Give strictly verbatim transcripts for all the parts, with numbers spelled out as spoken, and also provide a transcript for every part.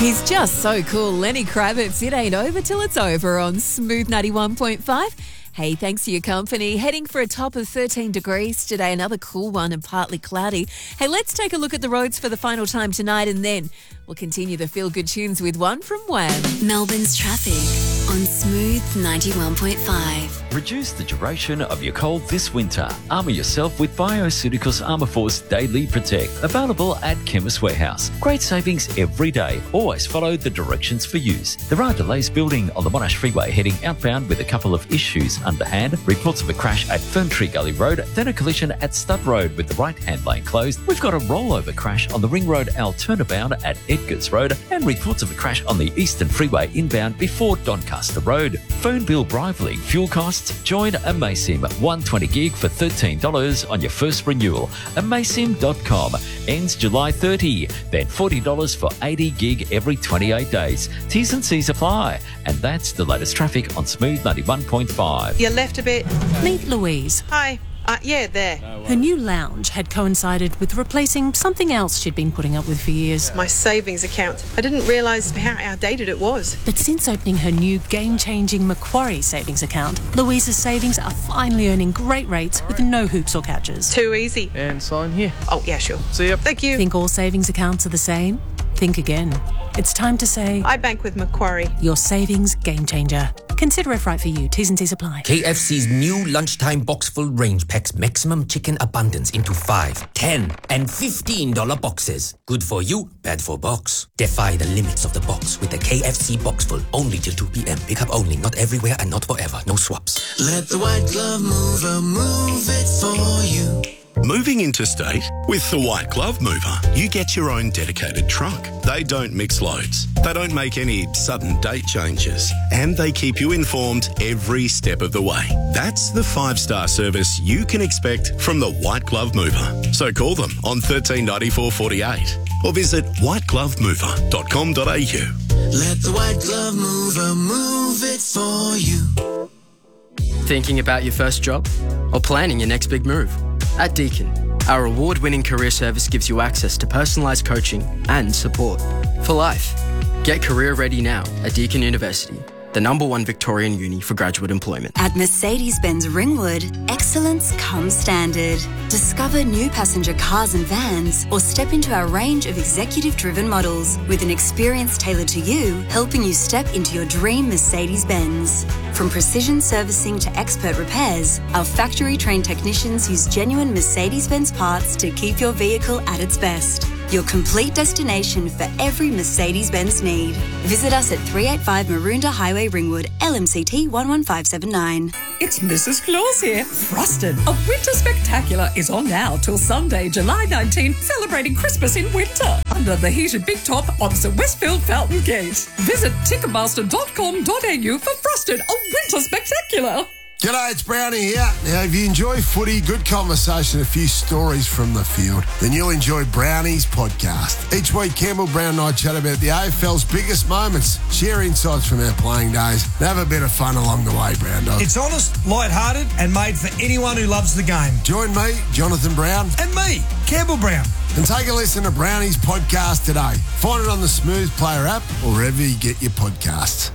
He's just so cool. Lenny Kravitz, It Ain't Over Till It's Over on Smooth ninety-one point five. Hey, thanks for your company. Heading for a top of thirteen degrees today, another cool one and partly cloudy. Hey, let's take a look at the roads for the final time tonight, and then we'll continue the feel-good tunes with one from Wham. Melbourne's traffic on Smooth ninety-one point five. Reduce the duration of your cold this winter. Armour yourself with Bioceuticals Armour Force Daily Protect. Available at Chemist Warehouse. Great savings every day. Always follow the directions for use. There are delays building on the Monash Freeway heading outbound with a couple of issues underhand. Reports of a crash at Ferntree Gully Road, then a collision at Stud Road with the right-hand lane closed. We've got a rollover crash on the Ring Road Alternabound at Edgar's Road, and reports of a crash on the Eastern Freeway inbound before Doncaster Road. Phone bill rivaling fuel costs? Join Amasim one twenty gig for thirteen dollars on your first renewal. Amasim dot com. Ends July thirtieth. Then forty dollars for eighty gig every twenty-eight days. T's and C's apply. And that's the latest traffic on Smooth ninety-one point five. You left a bit. Meet Louise. Hi. Uh, yeah, there. Her new lounge had coincided with replacing something else she'd been putting up with for years. My savings account. I didn't realise how outdated it was. But since opening her new game-changing Macquarie savings account, Louise's savings are finally earning great rates with no hoops or catches. Too easy. And sign here. Oh, yeah, sure. See ya. Thank you. Think all savings accounts are the same? Think again. It's time to say... I bank with Macquarie. Your savings game changer. Consider if right for you. T's and C's apply. K F C's new lunchtime box full range packs maximum chicken abundance into five, ten, and fifteen dollar boxes. Good for you, bad for box. Defy the limits of the box with the K F C box full. Only till two p.m. Pick up only, not everywhere and not forever. No swaps. Let the White Glove Mover move it for you. Moving interstate? With the White Glove Mover, you get your own dedicated truck. They don't mix loads. They don't make any sudden date changes. And they keep you informed every step of the way. That's the five-star service you can expect from the White Glove Mover. So call them on thirteen ninety-four forty-eight or visit white glove mover dot com dot a u. Let the White Glove Mover move it for you. Thinking about your first job? Or planning your next big move? At Deakin, our award-winning career service gives you access to personalised coaching and support for life. Get career ready now at Deakin University, the number one Victorian uni for graduate employment. At Mercedes-Benz Ringwood, excellence comes standard. Discover new passenger cars and vans, or step into our range of executive-driven models with an experience tailored to you, helping you step into your dream Mercedes-Benz. From precision servicing to expert repairs, our factory-trained technicians use genuine Mercedes-Benz parts to keep your vehicle at its best. Your complete destination for every Mercedes-Benz need. Visit us at three eighty-five Maroondah Highway, Ringwood, L M C T one one five seven nine. It's Missus Claus here. Frosted, a winter spectacular, is on now till Sunday, July nineteenth, celebrating Christmas in winter. Under the heated big top opposite Westfield Fountain Gate. Visit ticketmaster dot com dot a u for Frosted, a winter spectacular. G'day, it's Brownie here. Now, if you enjoy footy, good conversation, a few stories from the field, then you'll enjoy Brownie's podcast. Each week, Campbell Brown and I chat about the A F L's biggest moments, share insights from our playing days, and have a bit of fun along the way, Brown Dog. It's honest, light-hearted, and made for anyone who loves the game. Join me, Jonathan Brown. And me, Campbell Brown. And take a listen to Brownie's podcast today. Find it on the Smooth Player app or wherever you get your podcasts.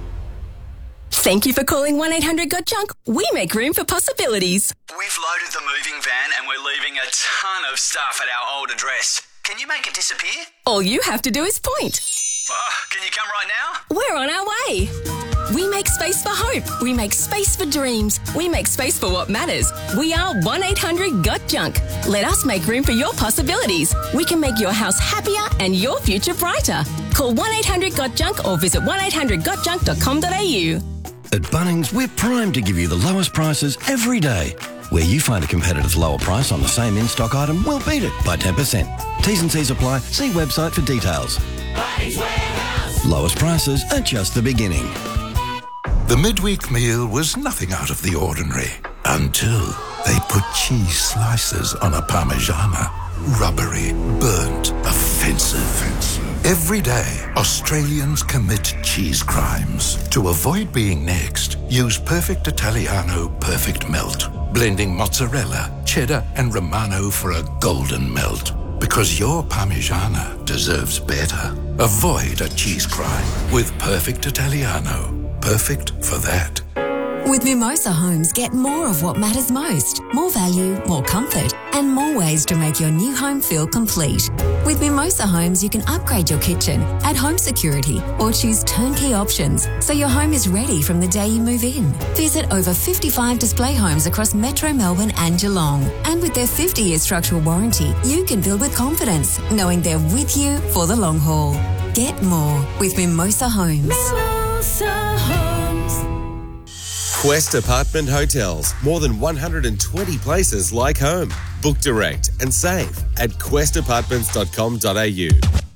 Thank you for calling one eight hundred got junk. We make room for possibilities. We've loaded the moving van and we're leaving a ton of stuff at our old address. Can you make it disappear? All you have to do is point. Oh, can you come right now? We're on our way. We make space for hope. We make space for dreams. We make space for what matters. We are one eight hundred got junk. Let us make room for your possibilities. We can make your house happier and your future brighter. Call one eight hundred got junk or visit one eight hundred got junk dot com dot a u. At Bunnings, we're primed to give you the lowest prices every day. Where you find a competitor's lower price on the same in-stock item, we'll beat it by ten percent. T's and C's apply. See website for details. Bunnings Warehouse. Lowest prices are just the beginning. The midweek meal was nothing out of the ordinary until they put cheese slices on a Parmigiana. Rubbery, burnt, offensive. Every day, Australians commit cheese crimes. To avoid being next, use Perfect Italiano Perfect Melt, blending mozzarella, cheddar and Romano for a golden melt. Because your Parmigiana deserves better. Avoid a cheese crime with Perfect Italiano. Perfect for that. With Mimosa Homes, get more of what matters most. More value, more comfort, and more ways to make your new home feel complete. With Mimosa Homes, you can upgrade your kitchen, add home security, or choose turnkey options so your home is ready from the day you move in. Visit over fifty-five display homes across Metro Melbourne and Geelong. And with their fifty-year structural warranty, you can build with confidence, knowing they're with you for the long haul. Get more with Mimosa Homes. Mimosa Homes. Quest Apartment Hotels. More than one hundred twenty places like home. Book direct and save at quest apartments dot com dot a u.